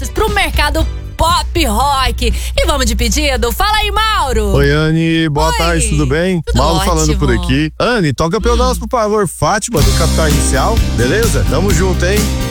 artes pro mercado pop rock. E vamos de pedido? Fala aí, Mauro. Oi, Anne, boa tarde, tudo bem? Tudo Mauro ótimo. falando por aqui. Anne, toca pra nós, por favor, Fátima, do Capital Inicial, beleza? Tamo junto, hein?